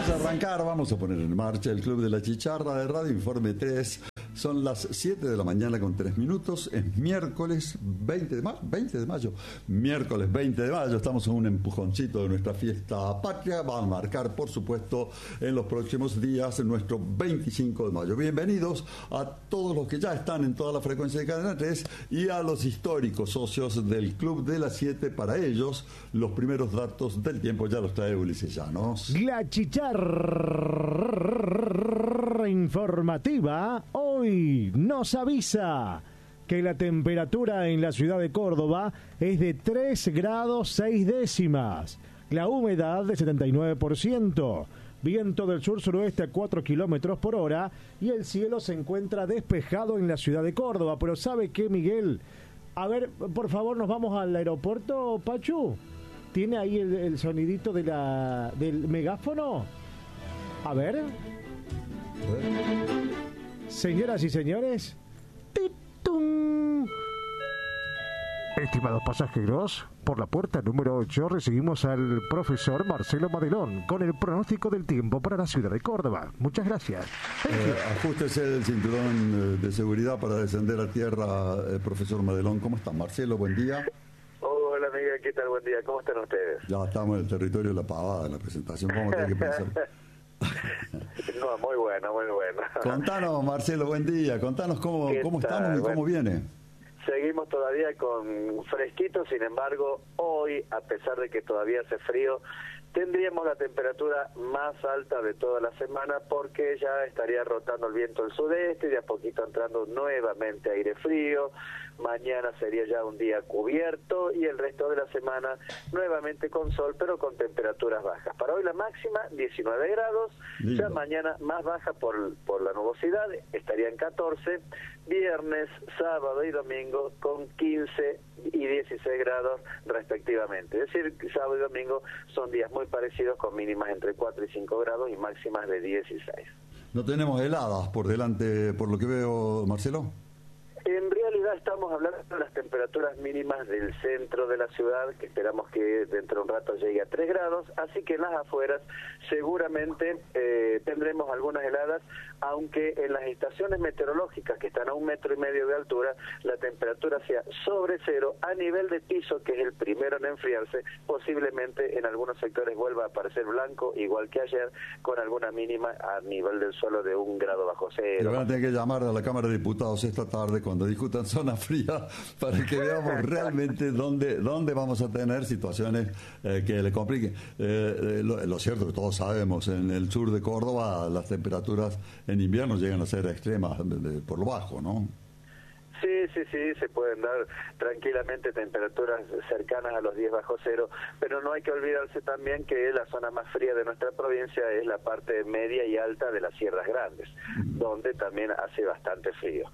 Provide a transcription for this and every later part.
Vamos a arrancar, vamos a poner en marcha el Club de la Chicharra de Radio Informe 3. Son las 7 de la mañana con 3 minutos. Es miércoles 20 de mayo. Miércoles 20 de mayo. Estamos en un empujoncito de nuestra fiesta patria. Va a marcar, por supuesto, en los próximos días nuestro 25 de mayo. Bienvenidos a todos los que ya están en toda la frecuencia de Cadena 3 y a los históricos socios del Club de las 7. Para ellos, los primeros datos del tiempo ya los trae Ulises Llanos. La Chicharra informativa hoy nos avisa que la temperatura en la ciudad de Córdoba es de 3 grados 6 décimas, la humedad de 79%, viento del sur-suroeste a 4 kilómetros por hora y el cielo se encuentra despejado en la ciudad de Córdoba. Pero ¿sabe qué, Miguel? A ver, por favor, nos vamos al aeropuerto, Pachu. ¿Tiene ahí el sonidito del megáfono? A ver. Señoras y señores. ¡Titum! Estimados pasajeros, por la puerta número 8 recibimos al profesor Marcelo Madelón con el pronóstico del tiempo para la ciudad de Córdoba. Muchas gracias. Ajústese el cinturón de seguridad para descender a tierra, profesor Madelón. ¿Cómo está, Marcelo? Buen día. Hola, Miguel, ¿qué tal? Buen día. ¿Cómo están ustedes? Ya estamos en el territorio de la pavada en la presentación. ¿Cómo tiene que pensar? No, muy bueno, muy bueno. Contanos, Marcelo, buen día. Contanos cómo estamos y cómo viene. Seguimos todavía con fresquito, sin embargo, hoy, a pesar de que todavía hace frío, tendríamos la temperatura más alta de toda la semana porque ya estaría rotando el viento del sudeste y de a poquito entrando nuevamente aire frío. Mañana sería ya un día cubierto y el resto de la semana nuevamente con sol, pero con temperaturas bajas. Para hoy la máxima 19 grados, lindo. Ya mañana más baja por la nubosidad, estaría en 14, viernes, sábado y domingo con 15 y 16 grados respectivamente. Es decir, sábado y domingo son días muy parecidos con mínimas entre 4 y 5 grados y máximas de 16. No tenemos heladas por delante, por lo que veo, Marcelo. En realidad estamos hablando de las temperaturas mínimas del centro de la ciudad, que esperamos que dentro de un rato llegue a 3 grados, así que en las afueras seguramente tendremos algunas heladas, aunque en las estaciones meteorológicas que están a 1,5 metros de altura, la temperatura sea sobre cero a nivel de piso, que es el primero en enfriarse. Posiblemente en algunos sectores vuelva a aparecer blanco, igual que ayer, con alguna mínima a nivel del suelo de 1 grado bajo cero. Y van a tener que llamar a la Cámara de Diputados esta tarde cuando discutan zona fría para que veamos realmente dónde vamos a tener situaciones que le compliquen. Lo cierto que todos sabemos, en el sur de Córdoba las temperaturas en invierno llegan a ser extremas por lo bajo, ¿no? Sí, se pueden dar tranquilamente temperaturas cercanas a los 10 bajo cero, pero no hay que olvidarse también que la zona más fría de nuestra provincia es la parte media y alta de las Sierras Grandes, donde también hace bastante frío.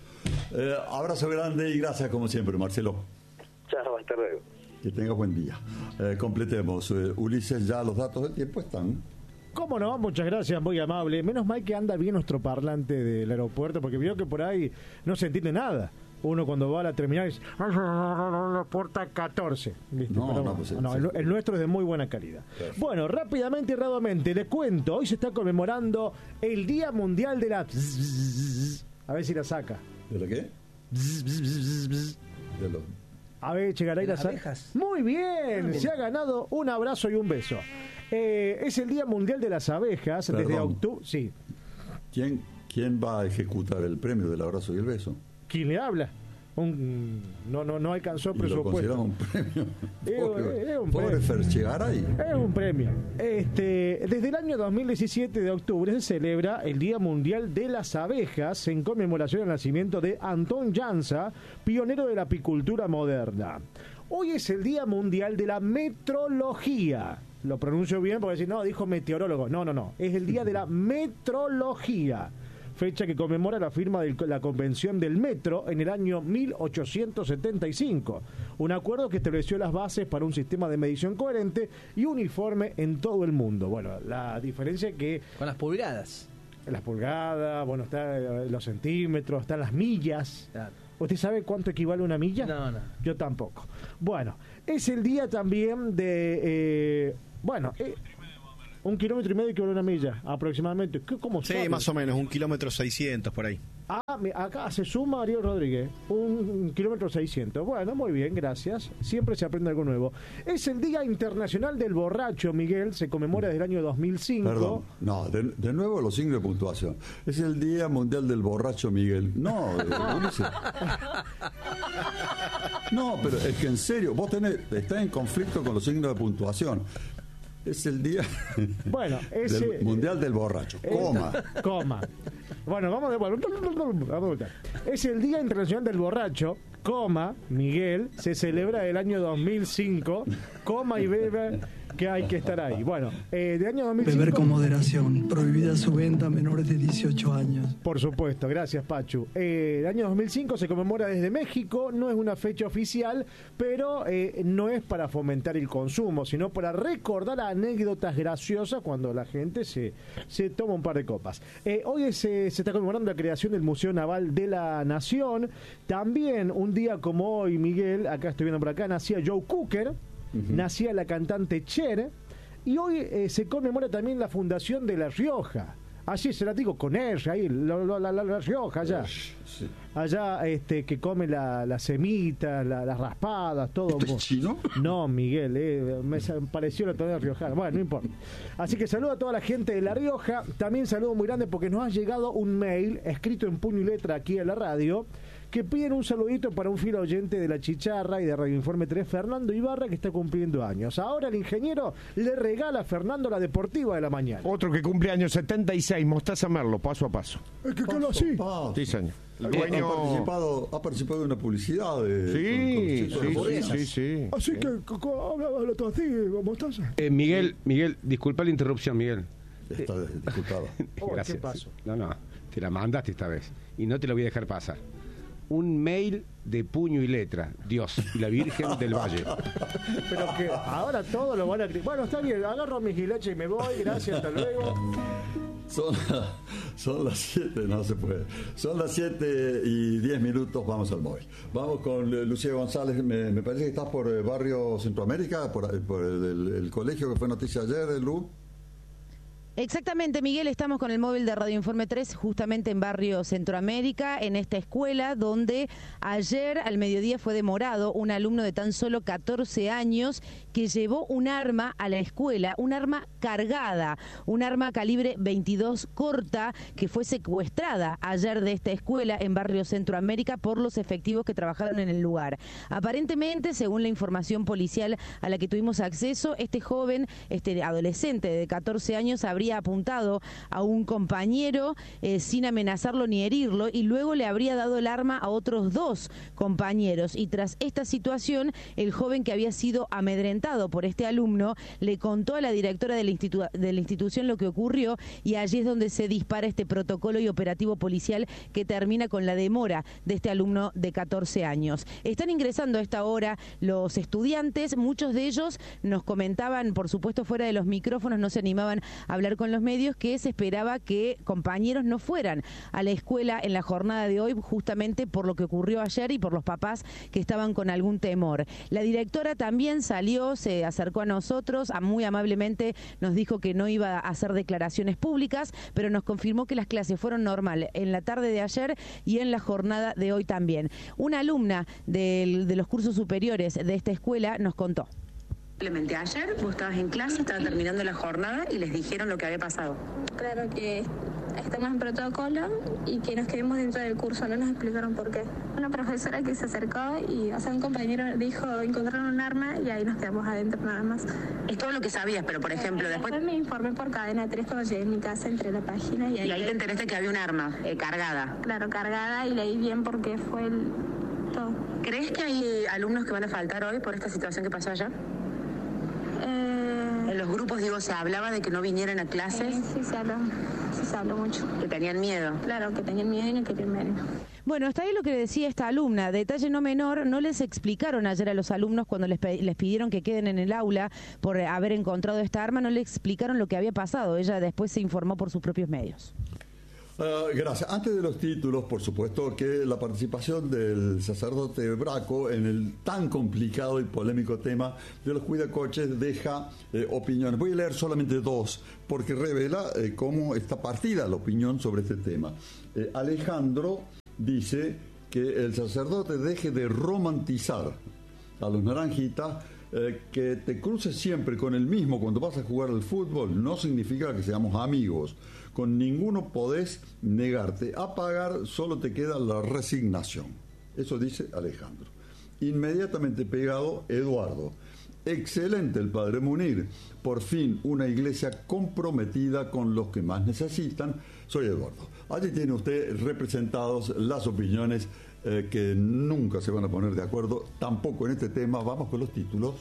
Abrazo grande y gracias como siempre, Marcelo. Chao, hasta luego. Que tenga buen día. Completemos. Ulises, ya los datos del tiempo están. ¿Cómo no? Muchas gracias, muy amable. Menos mal que anda bien nuestro parlante del aeropuerto, porque vio que por ahí no se entiende nada. Uno cuando va a la terminal dice la puerta 14. ¿Viste? El nuestro es de muy buena calidad. Perfecto. Bueno, rápidamente y radamente les cuento. Hoy se está conmemorando el Día Mundial de la... A ver si la saca. ¿De la qué? De los... A ver, Chegaray la saca. Muy bien, se ha ganado un abrazo y un beso. Es el Día Mundial de las Abejas. Perdón. Desde octubre. Sí. ¿Quién va a ejecutar el premio del abrazo y el beso? ¿Quién le habla? No alcanzó presupuesto. ¿Lo considera un premio? Pobre Ferchegaray. Es un premio. Desde el año 2017 de octubre se celebra el Día Mundial de las Abejas en conmemoración al nacimiento de Anton Jansa, pionero de la apicultura moderna. Hoy es el Día Mundial de la Metrología. Lo pronuncio bien porque decir, no, dijo meteorólogo. No. Es el Día de la Metrología. Fecha que conmemora la firma de la Convención del Metro en el año 1875. Un acuerdo que estableció las bases para un sistema de medición coherente y uniforme en todo el mundo. Bueno, la diferencia es que... Con las pulgadas. Las pulgadas, bueno, están los centímetros, están las millas. Claro. ¿Usted sabe cuánto equivale una milla? No. Yo tampoco. Bueno, es el día también de... 1,5 kilómetros equivale a una milla, aproximadamente. ¿Cómo Sí, sabe? más o menos, 1,6 kilómetros por ahí. Acá se suma Ariel Rodríguez, 1,6 kilómetros. Bueno, muy bien, gracias. Siempre se aprende algo nuevo. Es el Día Internacional del Borracho, Miguel. Se conmemora desde el año 2005. Perdón, no, de nuevo los signos de puntuación. Es el Día Mundial del Borracho, Miguel. No, Ulises. No, pero es que en serio, vos estás en conflicto con los signos de puntuación. Es el día del Mundial del Borracho. Coma. Bueno, vamos de vuelta. Es el Día Internacional del Borracho, Miguel, se celebra el año 2005, y bebe, que hay que estar ahí. Bueno, de año 2005... Beber con moderación, prohibida su venta a menores de 18 años. Por supuesto, gracias Pachu. El año 2005 se conmemora desde México, no es una fecha oficial, pero no es para fomentar el consumo, sino para recordar anécdotas graciosas cuando la gente se toma un par de copas. Hoy se está conmemorando la creación del Museo Naval de la Nación. También un día como hoy, Miguel, acá estoy viendo por acá, nacía Joe Cooker. Nacía la cantante Cher, y hoy se conmemora también la fundación de La Rioja. Así se la digo con R, ahí, la Rioja, allá. Sí. Allá que come las semitas, las raspadas, todo. ¿Esto es chino? No, Miguel, me pareció la tonalidad riojana. Bueno, no importa. Así que saludo a toda la gente de La Rioja. También saludo muy grande porque nos ha llegado un mail escrito en puño y letra aquí a la radio, que piden un saludito para un fiel oyente de La Chicharra y de Radio Informe 3, Fernando Ibarra, que está cumpliendo años. Ahora el ingeniero le regala a Fernando la deportiva de la mañana. Otro que cumple años 76, Mostaza Merlo, paso a paso. Es que quedó así. Sí, señor. Ha participado en una publicidad de... Sí. Así que habla todo así, Mostaza. Miguel, disculpa la interrupción, Miguel. Está disculpado. Gracias. ¿Qué pasó? No, te la mandaste esta vez. Y no te lo voy a dejar pasar. Un mail de puño y letra, Dios y la Virgen del Valle. Pero que ahora todo lo van a... Bueno, está bien, agarro mi gilache y me voy, gracias, hasta luego. Son las 7, no se puede. Son las 7:10, vamos al móvil. Vamos con Lucía González, me parece que estás por Barrio Centroamérica, por el colegio que fue noticia ayer, Lu. Exactamente, Miguel, estamos con el móvil de Radio Informe 3 justamente en Barrio Centroamérica, en esta escuela donde ayer al mediodía fue demorado un alumno de tan solo 14 años que llevó un arma a la escuela, un arma cargada, un arma calibre 22 corta que fue secuestrada ayer de esta escuela en Barrio Centroamérica por los efectivos que trabajaron en el lugar. Aparentemente, según la información policial a la que tuvimos acceso, este joven, este adolescente de 14 años habría apuntado a un compañero sin amenazarlo ni herirlo y luego le habría dado el arma a otros 2 compañeros, y tras esta situación el joven que había sido amedrentado por este alumno le contó a la directora de la institución lo que ocurrió, y allí es donde se dispara este protocolo y operativo policial que termina con la demora de este alumno de 14 años. Están ingresando a esta hora los estudiantes, muchos de ellos nos comentaban, por supuesto fuera de los micrófonos, no se animaban a hablar con los medios, que se esperaba que compañeros no fueran a la escuela en la jornada de hoy justamente por lo que ocurrió ayer y por los papás que estaban con algún temor. La directora también salió, se acercó a nosotros, muy amablemente nos dijo que no iba a hacer declaraciones públicas, pero nos confirmó que las clases fueron normales en la tarde de ayer y en la jornada de hoy también. Una alumna de los cursos superiores de esta escuela nos contó. Simplemente ayer vos estabas en clase, estaba terminando la jornada y les dijeron lo que había pasado. Claro que estamos en protocolo y que nos quedemos dentro del curso, no nos explicaron por qué. Una profesora que se acercó y un compañero dijo encontraron un arma y ahí nos quedamos adentro nada más. Es todo lo que sabías, pero por ejemplo después me informé por cadena 3 cuando llegué a mi casa, entré a la página y ahí te enteraste que había un arma cargada. Claro, cargada, y leí bien porque fue todo. ¿Crees que hay alumnos que van a faltar hoy por esta situación que pasó allá? En los grupos, se hablaba de que no vinieran a clases. Sí, se habló mucho. Que tenían miedo. Claro, que tenían miedo y no querían venir. Bueno, está ahí lo que le decía esta alumna. Detalle no menor, no les explicaron ayer a los alumnos cuando les pidieron que queden en el aula por haber encontrado esta arma, no les explicaron lo que había pasado. Ella después se informó por sus propios medios. Gracias. Antes de los títulos, por supuesto que la participación del sacerdote Braco en el tan complicado y polémico tema de los cuidacoches deja opiniones. Voy a leer solamente dos, porque revela cómo está partida la opinión sobre este tema. Alejandro dice que el sacerdote deje de romantizar a los naranjitas. Que te cruces siempre con el mismo cuando vas a jugar al fútbol no significa que seamos amigos. Con ninguno podés negarte a pagar, solo te queda la resignación. Eso dice Alejandro. Inmediatamente pegado, Eduardo. Excelente el padre Munir. Por fin una iglesia comprometida con los que más necesitan. Soy Eduardo. Allí tiene usted representados las opiniones que nunca se van a poner de acuerdo, tampoco en este tema. Vamos con los títulos.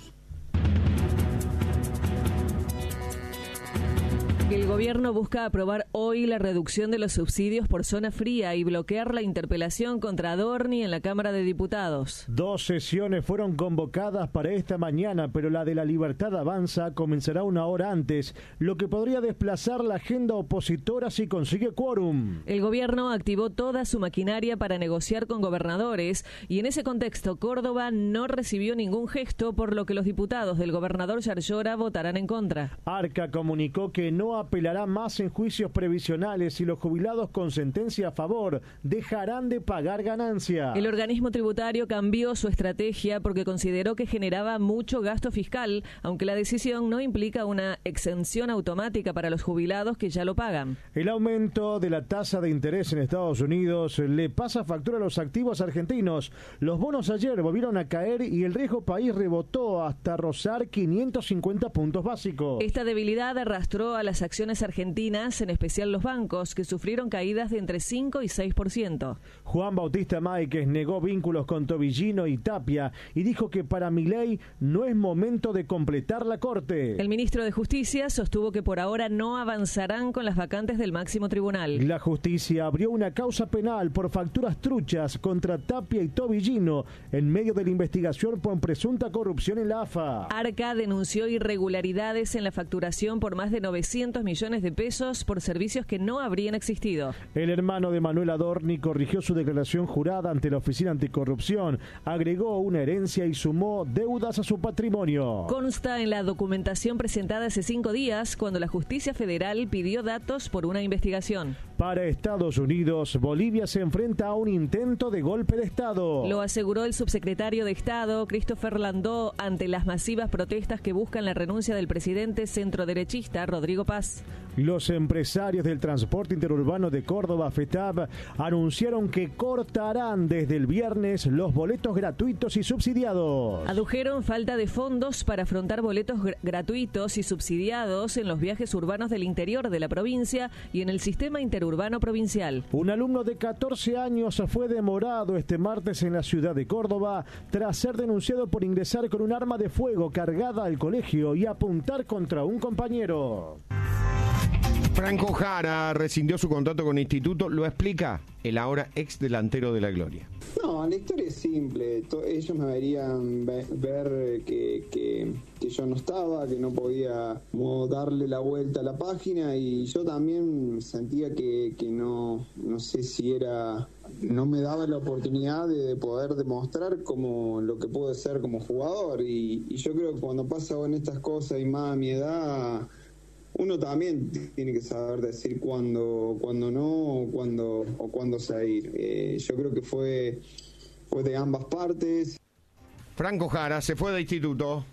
El gobierno busca aprobar hoy la reducción de los subsidios por zona fría y bloquear la interpelación contra Adorni en la Cámara de Diputados. 2 sesiones fueron convocadas para esta mañana, pero la de La Libertad Avanza comenzará 1 hora antes, lo que podría desplazar la agenda opositora si consigue quórum. El gobierno activó toda su maquinaria para negociar con gobernadores y en ese contexto Córdoba no recibió ningún gesto, por lo que los diputados del gobernador Yarlora votarán en contra. Arca comunicó que no apelará más en juicios previsionales y los jubilados con sentencia a favor dejarán de pagar ganancia. El organismo tributario cambió su estrategia porque consideró que generaba mucho gasto fiscal, aunque la decisión no implica una exención automática para los jubilados que ya lo pagan. El aumento de la tasa de interés en Estados Unidos le pasa factura a los activos argentinos. Los bonos ayer volvieron a caer y el riesgo país rebotó hasta rozar 550 puntos básicos. Esta debilidad arrastró a las acciones argentinas, en especial los bancos, que sufrieron caídas de entre 5 y 6%. Juan Bautista Máiquez negó vínculos con Tobillino y Tapia y dijo que para Milei no es momento de completar la corte. El ministro de Justicia sostuvo que por ahora no avanzarán con las vacantes del máximo tribunal. La justicia abrió una causa penal por facturas truchas contra Tapia y Tobillino en medio de la investigación por presunta corrupción en la AFA. Arca denunció irregularidades en la facturación por más de 900 millones de pesos por servicios que no habrían existido. El hermano de Manuel Adorni corrigió su declaración jurada ante la Oficina Anticorrupción, agregó una herencia y sumó deudas a su patrimonio. Consta en la documentación presentada hace 5 días cuando la Justicia Federal pidió datos por una investigación. Para Estados Unidos, Bolivia se enfrenta a un intento de golpe de Estado. Lo aseguró el subsecretario de Estado, Christopher Landó, ante las masivas protestas que buscan la renuncia del presidente centroderechista Rodrigo Paz. Los empresarios del transporte interurbano de Córdoba, FETAP, anunciaron que cortarán desde el viernes los boletos gratuitos y subsidiados. Adujeron falta de fondos para afrontar boletos gratuitos y subsidiados en los viajes urbanos del interior de la provincia y en el sistema interurbano provincial. Un alumno de 14 años fue demorado este martes en la ciudad de Córdoba tras ser denunciado por ingresar con un arma de fuego cargada al colegio y apuntar contra un compañero. Franco Jara rescindió su contrato con el instituto, lo explica el ahora ex delantero de la Gloria. No, la historia es simple. Ellos me verían ver que yo no estaba, que no podía como darle la vuelta a la página, y yo también sentía que no sé si era, no me daba la oportunidad de poder demostrar como lo que puedo ser como jugador, y yo creo que cuando pasa con estas cosas y más a mi edad, uno también tiene que saber decir cuándo no, cuándo salir. Yo creo que fue de ambas partes. Franco Jara se fue del instituto.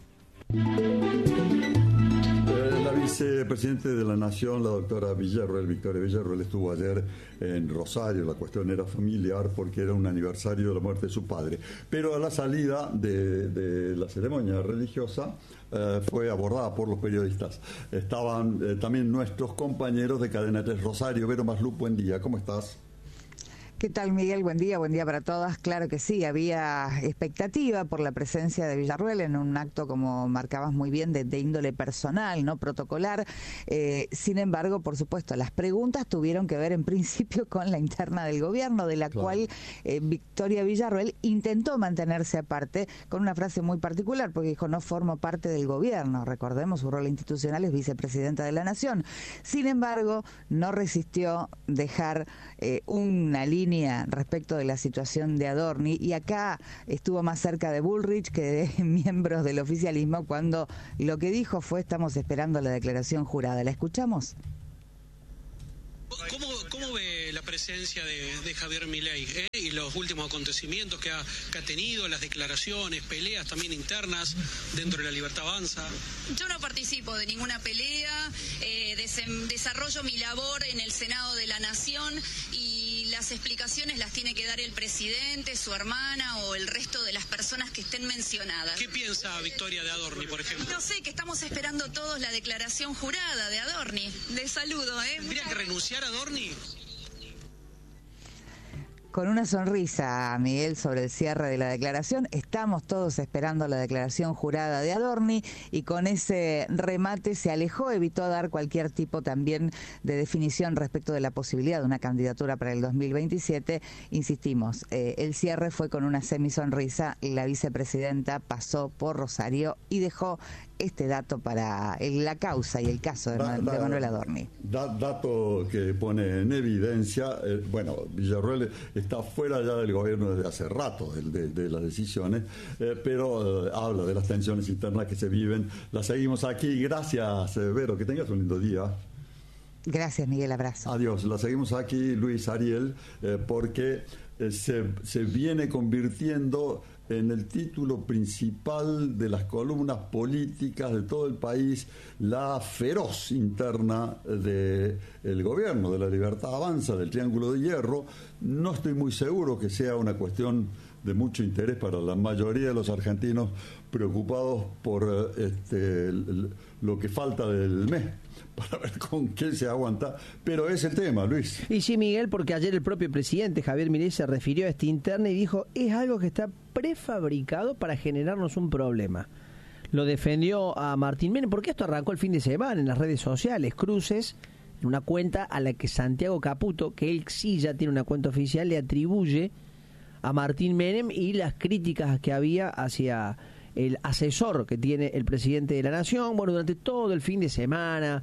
La vicepresidenta de la Nación, la doctora Villarroel, Victoria Villarroel, estuvo ayer en Rosario. La cuestión era familiar porque era un aniversario de la muerte de su padre. Pero a la salida de la ceremonia religiosa fue abordada por los periodistas. Estaban también nuestros compañeros de Cadena 3 Rosario. Vero Maslup, buen día, ¿cómo estás? ¿Qué tal, Miguel? Buen día para todas. Claro que sí, había expectativa por la presencia de Villarruel en un acto, como marcabas muy bien, de índole personal, no protocolar. Sin embargo, por supuesto, las preguntas tuvieron que ver en principio con la interna del gobierno, de la cual Victoria Villarruel intentó mantenerse aparte con una frase muy particular, porque dijo: no formo parte del gobierno. Recordemos, su rol institucional es vicepresidenta de la Nación. Sin embargo, no resistió dejar una línea respecto de la situación de Adorni, y acá estuvo más cerca de Bullrich que de miembros del oficialismo cuando lo que dijo fue: estamos esperando la declaración jurada. ¿La escuchamos? ¿Cómo ve la presencia de Javier Milei y los últimos acontecimientos que ha tenido, las declaraciones, peleas también internas dentro de la Libertad Avanza? Yo no participo de ninguna pelea, desarrollo mi labor en el Senado de la Nación y las explicaciones las tiene que dar el presidente, su hermana o el resto de las personas que estén mencionadas. ¿Qué piensa Victoria de Adorni, por ejemplo? No sé, que estamos esperando todos la declaración jurada de Adorni. Les saludo, ¿Tendría que renunciar a Adorni? Con una sonrisa, Miguel, sobre el cierre de la declaración. Estamos todos esperando la declaración jurada de Adorni, y con ese remate se alejó, evitó dar cualquier tipo también de definición respecto de la posibilidad de una candidatura para el 2027. Insistimos, el cierre fue con una semisonrisa. La vicepresidenta pasó por Rosario y dejó este dato para la causa y el caso de Manuel Adorni. Dato que pone en evidencia, Villarruel está fuera ya del gobierno desde hace rato de las decisiones, pero habla de las tensiones internas que se viven. La seguimos aquí. Gracias, Vero, que tengas un lindo día. Gracias, Miguel, abrazo. Adiós. La seguimos aquí, Luis, Ariel, porque se viene convirtiendo en el título principal de las columnas políticas de todo el país, la feroz interna del gobierno de la Libertad Avanza, del Triángulo de Hierro. No estoy muy seguro que sea una cuestión de mucho interés para la mayoría de los argentinos preocupados por lo que falta del mes, para ver con qué se aguanta, pero es el tema, Luis. Y sí, Miguel, porque ayer el propio presidente Javier Milei se refirió a esta interna y dijo: es algo que está prefabricado para generarnos un problema. Lo defendió a Martín Menem, porque esto arrancó el fin de semana en las redes sociales, cruces en una cuenta a la que Santiago Caputo, que él sí ya tiene una cuenta oficial, le atribuye a Martín Menem y las críticas que había hacia el asesor que tiene el presidente de la Nación. Bueno, durante todo el fin de semana,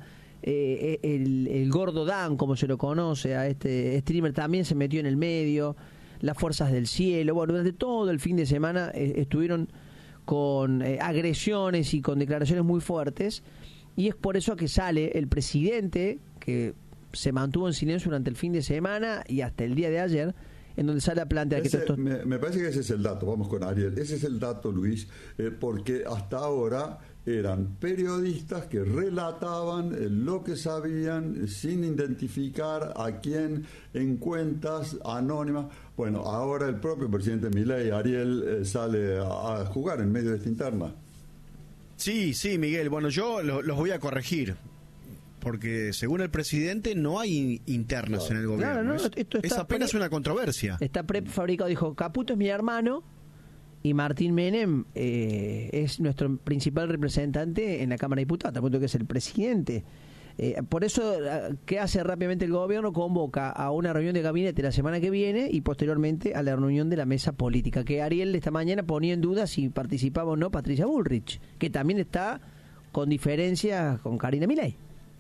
el gordo Dan, como se lo conoce a este streamer, también se metió en el medio, las fuerzas del cielo. Bueno, durante todo el fin de semana estuvieron con agresiones y con declaraciones muy fuertes, y es por eso que sale el presidente, que se mantuvo en silencio durante el fin de semana y hasta el día de ayer, en donde sale a plantear que me parece que ese es el dato. Vamos con Ariel. Ese es el dato, Luis, porque hasta ahora eran periodistas que relataban lo que sabían sin identificar a quién, en cuentas anónimas. Bueno, ahora el propio presidente Milei, Ariel, sale a jugar en medio de esta interna. Sí, Miguel. Bueno, yo los voy a corregir, porque según el presidente no hay internas en el gobierno. No, esto es apenas una controversia. Está prefabricado. Dijo: Caputo es mi hermano y Martín Menem es nuestro principal representante en la Cámara de Diputados, a punto que es el presidente. Por eso, ¿qué hace rápidamente el gobierno? Convoca a una reunión de gabinete la semana que viene y posteriormente a la reunión de la mesa política, que Ariel esta mañana ponía en duda si participaba o no Patricia Bullrich, que también está con diferencias con Karina Milei.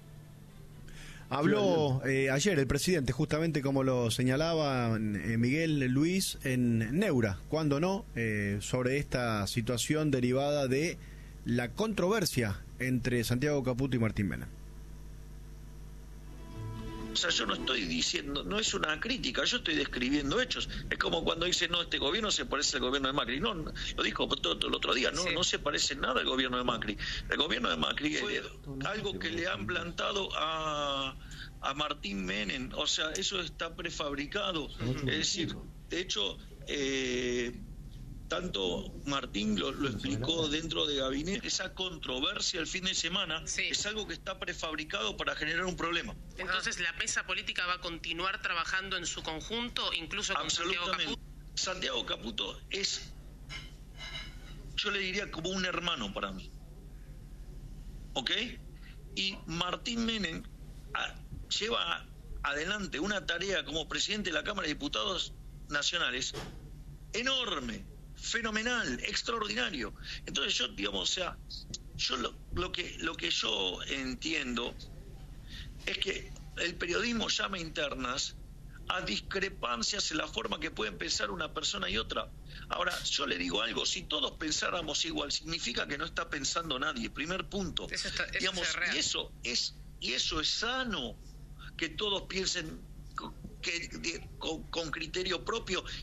Habló ayer el presidente, justamente como lo señalaba Miguel, Luis, en Neura, cuando no, sobre esta situación derivada de la controversia entre Santiago Caputo y Martín Menem. O sea, yo no estoy diciendo, no es una crítica, yo estoy describiendo hechos. Es como cuando dice: no, este gobierno se parece al gobierno de Macri. No, lo dijo todo el otro día, no se parece nada al gobierno de Macri. El gobierno de Macri fue algo que le han plantado a Martín Menem. O sea, eso está prefabricado. Es decir, de hecho, tanto Martín lo explicó dentro de gabinete, esa controversia el fin de semana es algo que está prefabricado para generar un problema. Entonces, ¿la mesa política va a continuar trabajando en su conjunto, incluso con Santiago Caputo? Santiago Caputo es, yo le diría, como un hermano para mí. ¿Ok? Y Martín Menem lleva adelante una tarea como presidente de la Cámara de Diputados Nacionales enorme, fenomenal, extraordinario. Entonces yo, digamos, o sea, yo lo que yo entiendo es que el periodismo llama internas a discrepancias en la forma que pueden pensar una persona y otra. Ahora, yo le digo algo, si todos pensáramos igual, significa que no está pensando nadie, primer punto. Eso digamos, es real. Y eso es sano, que todos piensen con criterio propio